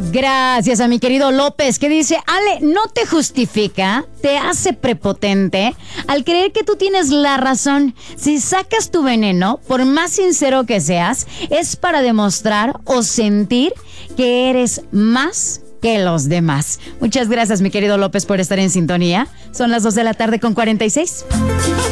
Gracias a mi querido López, que dice: Ale, no te justifica, te hace prepotente al creer que tú tienes la razón. Si sacas tu veneno, por más sincero que seas, es para demostrar o sentir que eres más que los demás. Muchas gracias, mi querido López, por estar en sintonía. Son las 2:46 p.m.